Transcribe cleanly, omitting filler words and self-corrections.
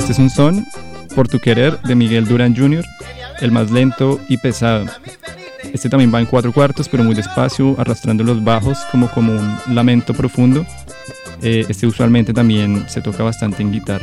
Este es un son, Por tu querer, de Miguel Durán Jr., el más lento y pesado. Este también va en 4/4, pero muy despacio, arrastrando los bajos como un lamento profundo. Este usualmente también se toca bastante en guitarra.